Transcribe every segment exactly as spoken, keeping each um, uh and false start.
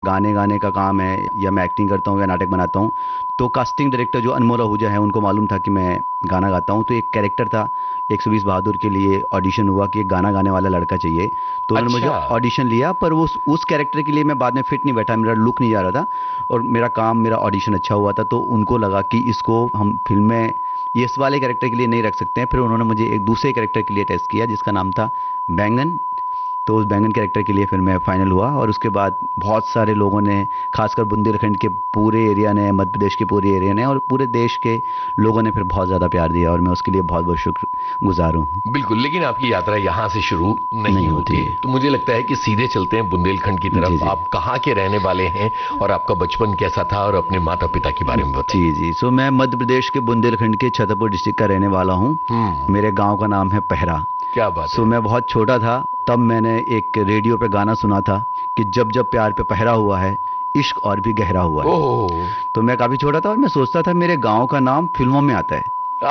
गाने गाने का काम है या मैं एक्टिंग करता हूँ या नाटक बनाता हूँ, तो कास्टिंग डायरेक्टर जो अनमोल आहूजा है उनको मालूम था कि मैं गाना गाता हूँ। तो एक कैरेक्टर था एक सौ बीस बहादुर के लिए ऑडिशन हुआ कि एक गाना गाने वाला लड़का चाहिए, तो उन्होंने मुझे अच्छा। ऑडिशन लिया। पर उस उस कैरेक्टर के लिए मैं बाद में फिट नहीं बैठा, मेरा लुक नहीं जा रहा था और मेरा काम मेरा ऑडिशन अच्छा हुआ था, तो उनको लगा कि इसको हम फिल्म में ये इस वाले कैरेक्टर के लिए नहीं रख सकते हैं। फिर उन्होंने मुझे एक दूसरे कैरेक्टर के लिए टेस्ट किया जिसका नाम था बैंगन। तो उस बैंगन कैरेक्टर के लिए फिर मैं फाइनल हुआ और उसके बाद बहुत सारे लोगों ने, खासकर बुंदेलखंड के पूरे एरिया ने, मध्य प्रदेश के पूरे एरिया ने और पूरे देश के लोगों ने फिर बहुत ज़्यादा प्यार दिया और मैं उसके लिए बहुत बहुत शुक्रगुजार हूँ। बिल्कुल, लेकिन आपकी यात्रा यहाँ से शुरू नहीं, नहीं होती होती है। तो मुझे लगता है कि सीधे चलते हैं बुंदेलखंड की जी, तरफ। जी। आप कहाँ के रहने वाले हैं और आपका बचपन कैसा था और अपने माता पिता के बारे में बताइए। जी जी सो मैं मध्य प्रदेश के बुंदेलखंड के छतरपुर डिस्ट्रिक्ट का रहने वाला हूँ। हम्म। मेरे गांव का नाम है पहरा। क्या बात सो है। मैं बहुत छोटा था तब मैंने एक रेडियो पे गाना सुना था कि जब जब प्यार पे पहरा हुआ है इश्क और भी गहरा हुआ है। ओह। तो मैं काफी छोटा था और मैं सोचता था मेरे गांव का नाम फिल्मों में आता है।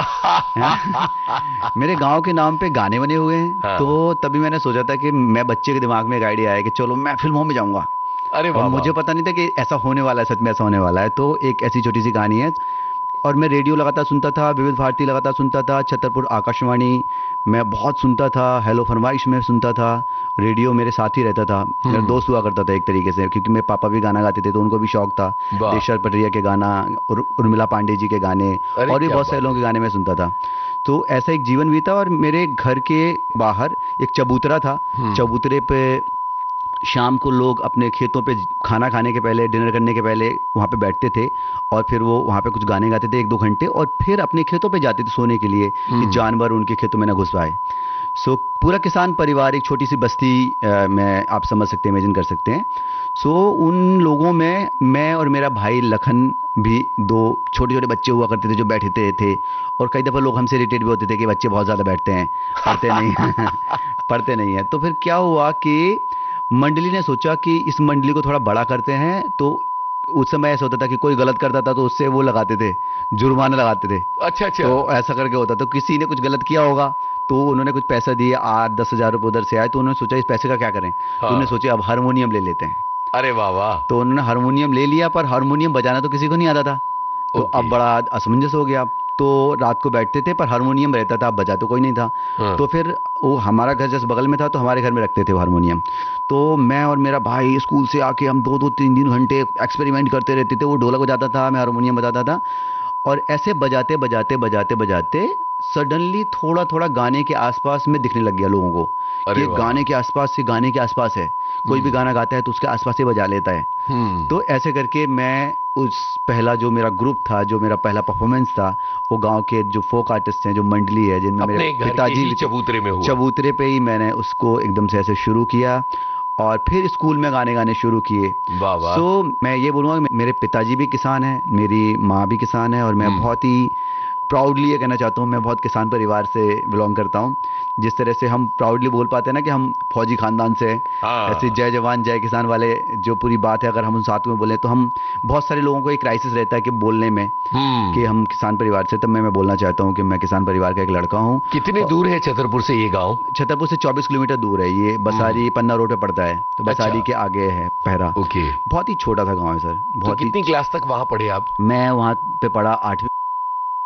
मेरे गांव के नाम पे गाने बने हुए हैं। हाँ। तो तभी मैंने सोचा था कि मैं बच्चे के दिमाग में एक आइडिया आया कि चलो मैं फिल्मों में जाऊंगा। अरे और वाह मुझे वाह। पता नहीं था कि ऐसा होने वाला है, सच में ऐसा होने वाला है। तो एक ऐसी छोटी सी कहानी है और मैं रेडियो लगातार सुनता था, विविध भारती लगातार सुनता था, छतरपुर आकाशवाणी मैं बहुत सुनता था, हेलो फरमाइश में सुनता था। रेडियो मेरे साथ ही रहता था, मेरा दोस्त हुआ करता था एक तरीके से, क्योंकि मेरे पापा भी गाना गाते थे तो उनको भी शौक था। वाह। देशराज पटरिया के गाना, उर, उर्मिला पांडे जी के गाने अरे और भी क्या बहुत बात सारे लोगों है। के गाने मैं सुनता था। तो ऐसा एक जीवन बीता और मेरे घर के बाहर एक चबूतरा था। हम्म। चबूतरे पे शाम को लोग अपने खेतों पे खाना खाने के पहले, डिनर करने के पहले वहाँ पे बैठते थे और फिर वो वहाँ पे कुछ गाने गाते थे एक दो घंटे और फिर अपने खेतों पे जाते थे सोने के लिए कि हम्म। जानवर उनके खेतों में ना घुस पाए। सो पूरा किसान परिवार, एक छोटी सी बस्ती अ, में आप समझ सकते हैं, इमेजिन कर सकते हैं। सो उन लोगों में मैं और मेरा भाई लखन भी, दो छोटे छोटे बच्चे हुआ करते थे जो बैठते थे। और कई दफ़ा लोग हमसे इरिटेट भी होते थे कि बच्चे बहुत ज़्यादा बैठते हैं, पढ़ते नहीं हैं पढ़ते नहीं हैं। तो फिर क्या हुआ कि मंडली ने सोचा कि इस मंडली को थोड़ा बड़ा करते हैं। तो उस समय ऐसा होता था कि कोई गलत करता था तो उससे वो लगाते थे, जुर्माना लगाते थे। अच्छा अच्छा। तो ऐसा करके होता, तो किसी ने कुछ गलत किया होगा तो उन्होंने कुछ पैसा दिए, आठ दस हजार रुपये उधर से आए, तो उन्होंने सोचा इस पैसे का क्या करें। तो हाँ। उन्होंने सोचा अब हारमोनियम ले लेते हैं। अरे वाह वाह। तो उन्होंने हारमोनियम ले लिया, पर हारमोनियम बजाना तो किसी को नहीं आता था। तो ओके। अब बड़ा असमंजस हो गया। तो रात को बैठते थे पर हारमोनियम रहता था, अब बजा तो कोई नहीं था। हाँ। तो फिर वो हमारा घर जैसे बगल में था तो हमारे घर में रखते थे वो हारमोनियम। तो मैं और मेरा भाई स्कूल से आके हम दो दो तीन तीन घंटे एक्सपेरिमेंट करते रहते थे। वो ढोलक बजाता था, मैं हारमोनियम बजाता था और ऐसे बजाते बजाते बजाते बजाते सडनली थोड़ा थोड़ा गाने के आसपास में दिखने लग गया लोगों को अरे कि वाह। गाने के आसपास से, गाने के आसपास है, कोई भी गाना गाता है तो उसके आसपास से बजा लेता है। हम्म। तो ऐसे करके मैं उस पहला जो मेरा ग्रुप था, जो मेरा पहला परफॉर्मेंस था, वो गांव के जो फोक आर्टिस्ट हैं, जो मंडली है, जिनमें अपने मेरे घर के पिताजी ही भी थे, चबूतरे में हुआ। चबूतरे पे ही मैंने उसको एकदम से ऐसे शुरू किया और फिर स्कूल में गाने गाने शुरू किए। वाह वाह। सो मैं ये बोलूँगा कि मेरे पिताजी भी किसान हैं, मेरी माँ भी किसान है और मैं हम्म। बहुत ही प्राउडली ये कहना चाहता हूँ मैं बहुत किसान परिवार से बिलोंग करता हूँ। जिस तरह से हम प्राउडली बोल पाते हैं ना कि हम फौजी खानदान से हैं, हाँ। ऐसे जय जवान जय किसान वाले जो पूरी बात है, अगर हम उन साथ में बोलें तो हम, बहुत सारे लोगों को एक क्राइसिस रहता है कि बोलने में हम्म। कि हम किसान परिवार से, तब मैं मैं बोलना चाहता हूँ कि मैं किसान परिवार का एक लड़का हूँ। कितने दूर है छतरपुर से ये गांव। छतरपुर से चौबीस किलोमीटर दूर है ये, बसारी पन्ना रोड पे पड़ता है। तो बसारी अच्छा। के आगे है पहरा। ओके। बहुत ही छोटा सा गांव है सर, तो बहुत ही। कितनी क्लास तक वहां पढ़े आप। मैं वहाँ पे पढ़ा आठवीं